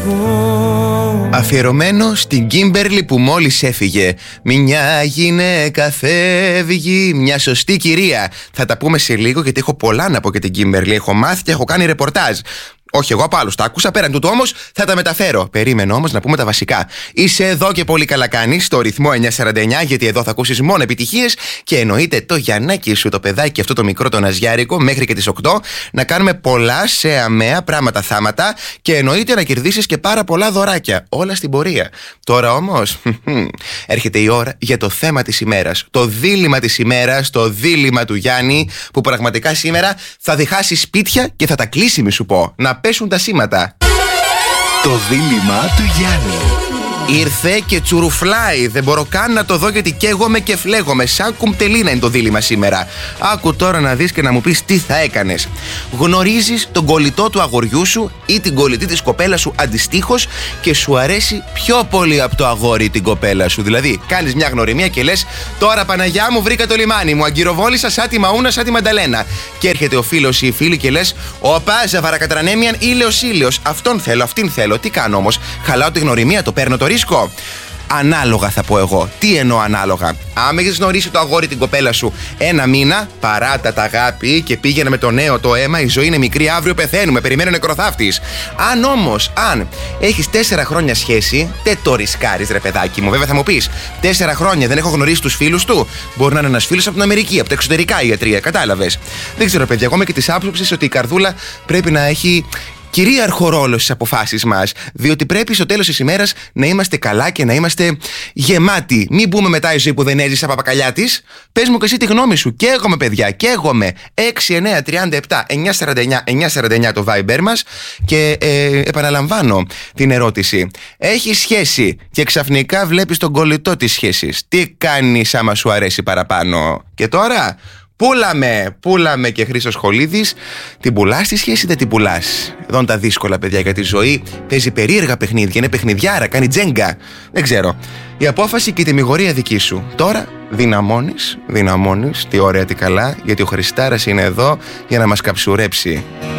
Αφιερωμένο στην Κίμπερλι που μόλις έφυγε. Μια γυναίκα φεύγει, μια σωστή κυρία. Θα τα πούμε σε λίγο γιατί έχω πολλά να πω για την Κίμπερλι. Έχω μάθει και έχω κάνει ρεπορτάζ. Όχι, εγώ από άλλους τα άκουσα. Πέραν τούτου όμως θα τα μεταφέρω. Περίμενω όμως να πούμε τα βασικά. Είσαι εδώ και πολύ καλά κάνεις στο ρυθμό 949, γιατί εδώ θα ακούσεις μόνο επιτυχίες. Και εννοείται το Γιαννάκι σου, το παιδάκι αυτό το μικρό, το Ναζιάρικο, μέχρι και τις 8. Να κάνουμε πολλά σε αμαία πράγματα θάματα. Και εννοείται να κερδίσεις και πάρα πολλά δωράκια. Όλα στην πορεία. Τώρα όμως έρχεται η ώρα για το θέμα της ημέρας. Το δίλημμα της ημέρας, το δίλημμα του Γιάννη, που πραγματικά σήμερα θα διχάσει σπίτια και θα τα κλείσει, μη σου πω. Να πέσουν τα σήματα. Το δίλημμα του Γιάννη. Ήρθε και τσουρουφλάει. Δεν μπορώ καν να το δω γιατί καίγομαι και φλέγομαι. Σαν κουμπτελίνα είναι το δίλημμα σήμερα. Άκου τώρα να δεις και να μου πεις τι θα έκανες. Γνωρίζεις τον κολλητό του αγοριού σου ή την κολλητή της κοπέλας σου αντιστοίχως και σου αρέσει πιο πολύ από το αγόρι την κοπέλα σου. Δηλαδή, κάνεις μια γνωριμία και λες: τώρα Παναγιά μου, βρήκα το λιμάνι μου. Αγκυροβόλησα σαν τη Μαούνα, σαν τη Μανταλένα. Και έρχεται ο φίλος ή η φίλη και λες: όπα, ζαβαρακατρανέμιαν ήλιος. Αυτόν θέλω, αυτήν θέλω. Τι κάνω όμως? Χαλάω τη γνωριμία, το παίρνω το ρίσκο? Ανάλογα θα πω εγώ. Τι εννοώ ανάλογα? Άμα έχεις γνωρίσει το αγόρι την κοπέλα σου ένα μήνα, παράτα τα αγάπη και πήγαινε με το νέο το αίμα. Η ζωή είναι μικρή, αύριο πεθαίνουμε. Περιμένει ο νεκροθάφτης. Αν έχεις 4 χρόνια σχέση, δεν το ρισκάρεις, ρε παιδάκι μου. Βέβαια θα μου πεις: 4 χρόνια δεν έχω γνωρίσει τους φίλους του. Μπορεί να είναι ένας φίλος από την Αμερική, από τα εξωτερικά ιατρία. Κατάλαβες? Δεν ξέρω, παιδιά. Εγώ είμαι και της άποψης ότι η καρδούλα πρέπει να έχει κυρίαρχο ρόλο στις αποφάσεις μας. Διότι πρέπει στο τέλος της ημέρας να είμαστε καλά και να είμαστε γεμάτοι. Μην μπούμε μετά η ζωή που δεν έζησα παπακαλιά της. Πες μου και εσύ τη γνώμη σου. Καίγομαι, παιδιά, καίγομαι. 6-9-37-949-949 το Viber μας. Και επαναλαμβάνω την ερώτηση. Έχεις σχέση και ξαφνικά βλέπεις τον κολλητό της σχέσης. Τι κάνεις άμα σου αρέσει παραπάνω? Και τώρα πούλαμε και Χρήστος Χολίδης. Την πουλάς τη σχέση, δεν την πουλάς? Εδώ είναι τα δύσκολα, παιδιά, γιατί η ζωή παίζει περίεργα παιχνίδια. Είναι παιχνιδιάρα, κάνει τζέγκα. Δεν ξέρω. Η απόφαση και η τιμιγορία δική σου. Τώρα δυναμώνεις. Τι ωραία, τι καλά, γιατί ο Χριστάρας είναι εδώ για να μας καψουρέψει.